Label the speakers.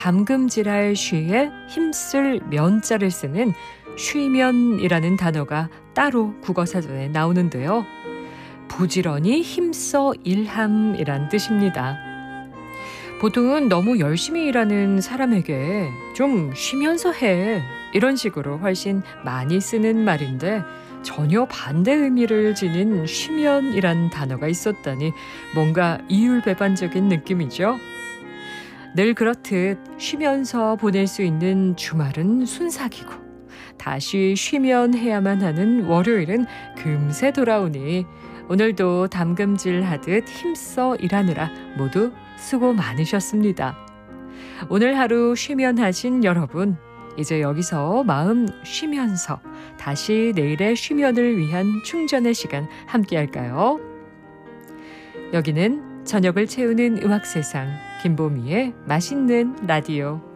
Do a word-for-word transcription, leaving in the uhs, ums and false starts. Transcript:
Speaker 1: 담금질할 쉬에 힘쓸 면자를 쓰는 쉬면이라는 단어가 따로 국어사전에 나오는데요. 부지런히 힘써 일함이란 뜻입니다. 보통은 너무 열심히 일하는 사람에게 좀 쉬면서 해 이런 식으로 훨씬 많이 쓰는 말인데 전혀 반대 의미를 지닌 쉬면이란 단어가 있었다니 뭔가 이율배반적인 느낌이죠. 늘 그렇듯 쉬면서 보낼 수 있는 주말은 순삭이고 다시 쉬면 해야만 하는 월요일은 금세 돌아오니 오늘도 담금질 하듯 힘써 일하느라 모두 수고 많으셨습니다. 오늘 하루 쉬면 하신 여러분, 이제 여기서 마음 쉬면서 다시 내일의 쉬면을 위한 충전의 시간 함께 할까요? 여기는 저녁을 채우는 음악 세상 김보미의 맛있는 라디오.